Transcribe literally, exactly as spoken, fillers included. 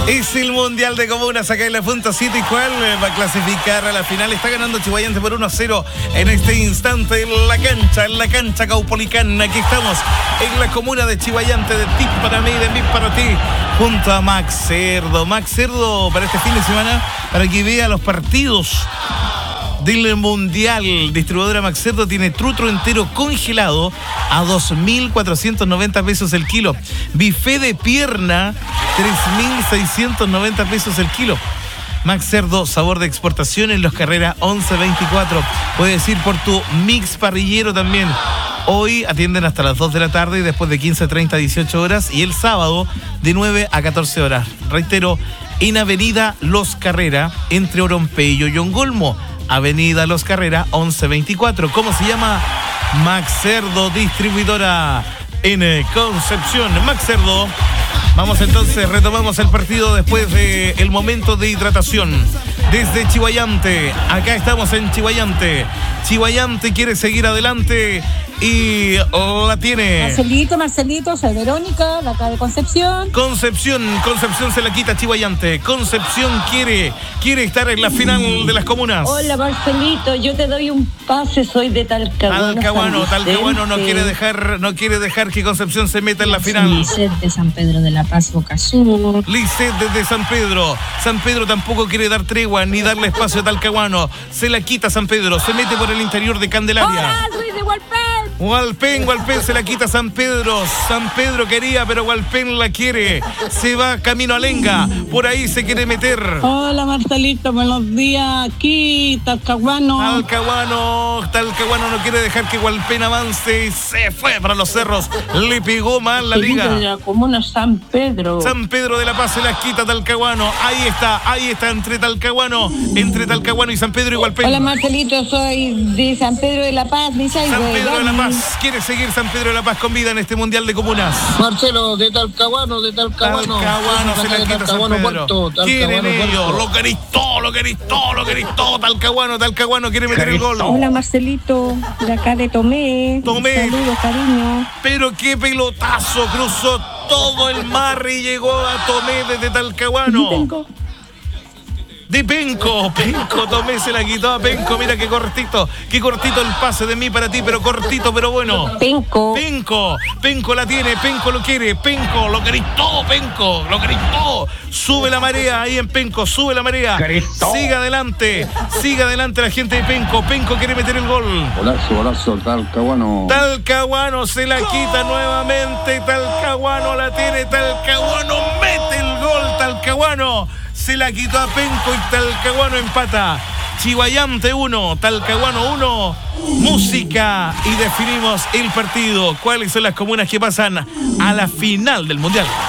Es el Mundial de Comunas acá en la Punta siete. ¿Cuál va a clasificar a la final? Está ganando Chibaiante por uno a cero en este instante en la cancha, en la cancha caupolicana. Aquí estamos en la comuna de Chibaiante, de ti para mí, de mí para ti, junto a Max Cerdo. Max Cerdo para este fin de semana, para que vea los partidos del Mundial. Distribuidora Max Cerdo tiene trutro entero congelado a dos mil cuatrocientos noventa pesos el kilo. Bife de pierna, tres mil seiscientos noventa pesos el kilo. Max Cerdo, sabor de exportación en Los Carreras once veinticuatro. Puedes ir por tu mix parrillero también. Hoy atienden hasta las dos de la tarde y después de quince treinta a dieciocho horas. Y el sábado de nueve a catorce horas. Reitero, en Avenida Los Carreras, entre Orompeyo y Yongolmo. Avenida Los Carreras once veinticuatro. ¿Cómo se llama? Max Cerdo, distribuidora en Concepción. Max Cerdo. Vamos entonces, retomamos el partido después del momento de hidratación. Desde Chibaiante, acá estamos en Chibaiante. Chibaiante quiere seguir adelante y la tiene. Marcelito, Marcelito, soy Verónica, de acá de Concepción. Concepción, Concepción se la quita Chibaiante. Concepción quiere, quiere estar en la final de las comunas. Hola Marcelito, yo te doy un pase, soy de Talcahuano. Talcahuano, Talcahuano no quiere dejar, no quiere dejar que Concepción se meta en la final. Lisset de San Pedro de la Paz, Boca Sur. Lisset desde San Pedro. San Pedro tampoco quiere dar tregua ni darle espacio a Talcahuano. Se la quita San Pedro, se mete por el interior de Candelaria. ¡Hola, soy de Hualpén! Hualpén, Hualpén se la quita San Pedro. San Pedro quería, pero Hualpén la quiere. Se va camino a Lenga. Por ahí se quiere meter. Hola Marcelito, buenos días. Aquí, Talcahuano. Talcahuano, Talcahuano no quiere dejar que Hualpén avance y se fue para los cerros. Le pegó mal la liga. De la comuna San Pedro. San Pedro de la Paz se la quita Talcahuano. Ahí está, ahí está entre Talcahuano, entre Talcahuano y San Pedro y Hualpén. Hola Marcelito, soy de San Pedro de la Paz, San Pedro de la Paz. Quiere seguir San Pedro de la Paz con vida en este Mundial de Comunas. Marcelo, de Talcahuano, de Talcahuano. Talcahuano se la quita San Pedro. Quieren ellos, lo queréis todo, lo queréis todo, lo queréis todo. Talcahuano, Talcahuano quiere meter el gol. Hola Marcelito, de acá de Tomé. Tomé. Saludos, cariño. Pero qué pelotazo, cruzó todo el mar y llegó a Tomé desde Talcahuano. Tengo. De Penco, Penco, Tomé se la quitó a Penco, mira qué cortito, qué cortito el pase de mí para ti, pero cortito, pero bueno. Penco. Penco, Penco la tiene, Penco lo quiere, Penco, lo querís todo, Penco, lo querís todo. Sube la marea ahí en Penco, sube la marea. Siga adelante, siga adelante la gente de Penco, Penco quiere meter el gol. Golazo, golazo, Talcahuano. Talcahuano se la quita nuevamente, Talcahuano la tiene, Talcahuano mete el gol, Talcahuano. Se la quitó a Penco y Talcahuano empata. Chibaiante uno, Talcahuano uno. Música y definimos el partido. ¿Cuáles son las comunas que pasan a la final del Mundial?